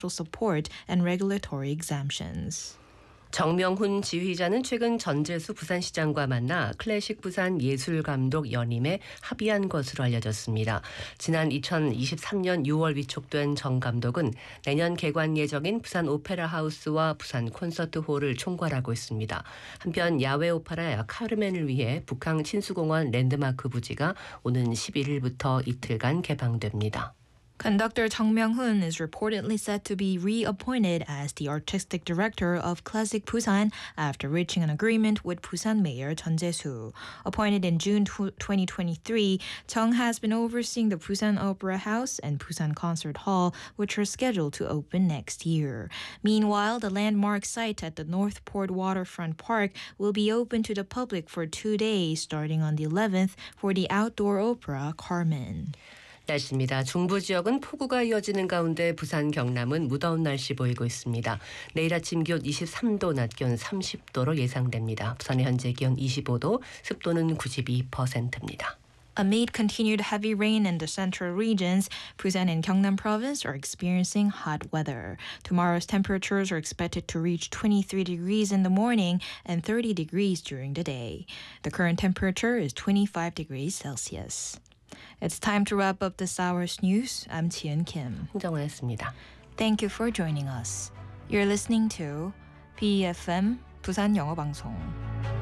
support and regulatory exemptions. 정명훈 지휘자는 최근 전재수 부산시장과 만나 클래식 부산 예술감독 연임에 합의한 것으로 알려졌습니다. 지난 2023년 6월 위촉된 정 감독은 내년 개관 예정인 부산 오페라 하우스와 부산 콘서트홀을 총괄하고 있습니다. 한편 야외 오페라 카르멘을 위해 북항 친수공원 랜드마크 부지가 오는 11일부터 이틀간 개방됩니다. Conductor Chung Myung-hoon is reportedly set to be reappointed as the artistic director of Classic Busan after reaching an agreement with Busan Mayor Jeon Jae-soo. Appointed in June 2023, Chung has been overseeing the Busan Opera House and Busan Concert Hall, which are scheduled to open next year. Meanwhile, the landmark site at the Northport Waterfront Park will be open to the public for 2 days, starting on the 11th for the outdoor opera Carmen. 날씨입니다. 중부 지역은 폭우가 이어지는 가운데 부산 경남은 무더운 날씨 보이고 있습니다. 내일 아침 기온 23도, 낮 기온 30도로 예상됩니다. 부산의 현재 기온 25도, 습도는 92%입니다. Amid continued heavy rain in the central regions, Busan and Gyeongnam Province are experiencing hot weather. Tomorrow's temperatures are expected to reach 23 degrees in the morning and 30 degrees during the day. The current temperature is 25 degrees Celsius. It's time to wrap up this hour's news. I'm Chien Kim. 홍정화였습니다. Thank you for joining us. You're listening to BFM 부산 영어 방송.